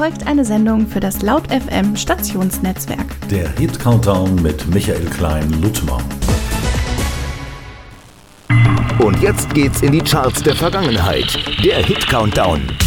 folgt eine Sendung für das Laut FM Stationsnetzwerk. Der Hit Countdown mit Michael Klein-Luttmer. Und jetzt geht's in die Charts der Vergangenheit. Der Hit Countdown.